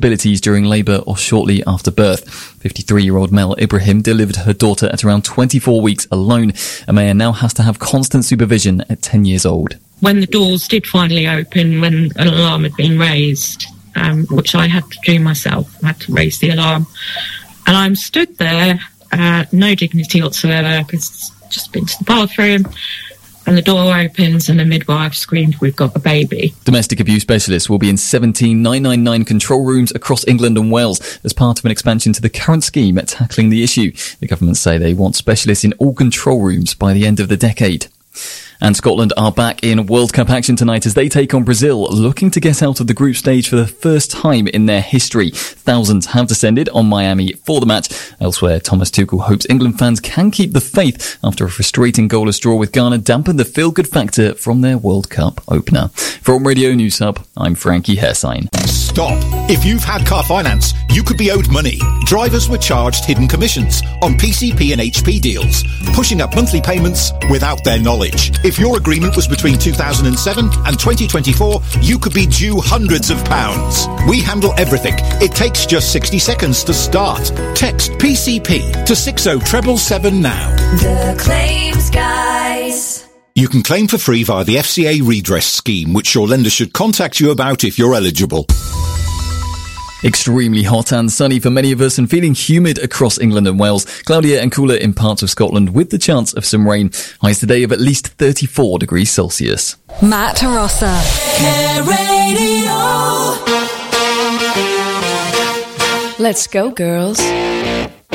instabilities during labour or shortly after birth. 53-year-old Mel Ibrahim delivered her daughter at around 24 weeks alone. Amaya now has to have constant supervision at 10 years old. When the doors did finally open, when an alarm had been raised, which I had to do myself, I had to raise the alarm. And I'm stood there, no dignity whatsoever, because I've just been to the bathroom. And the door opens and the midwife screamed, "We've got a baby." Domestic abuse specialists will be in 17 999 control rooms across England and Wales as part of an expansion to the current scheme at tackling the issue. The government say they want specialists in all control rooms by the end of the decade. And Scotland are back in World Cup action tonight as they take on Brazil, looking to get out of the group stage for the first time in their history. Thousands have descended on Miami for the match. Elsewhere, Thomas Tuchel hopes England fans can keep the faith after a frustrating goalless draw with Ghana dampened the feel-good factor from their World Cup opener. From Radio News Hub, I'm Frankie Hersign. Stop. If you've had car finance, you could be owed money. Drivers were charged hidden commissions on PCP and HP deals, pushing up monthly payments without their knowledge. If your agreement was between 2007 and 2024, you could be due hundreds of pounds. We handle everything. It takes just 60 seconds to start. Text PCP to 60777 now. The Claims Guys. You can claim for free via the FCA redress scheme, which your lender should contact you about if you're eligible. Extremely hot and sunny for many of us and feeling humid across England and Wales. Cloudier and cooler in parts of Scotland with the chance of some rain. Highs today of at least 34 degrees Celsius. Matt Rossa. Care Radio. Let's go, girls.